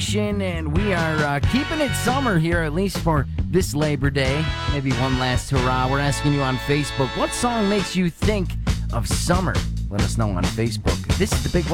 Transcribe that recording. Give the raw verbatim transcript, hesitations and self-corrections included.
And we are uh, keeping it summer here, at least for this Labor Day. Maybe one last hurrah. We're asking you on Facebook, what song makes you think of summer? Let us know on Facebook. This is the Big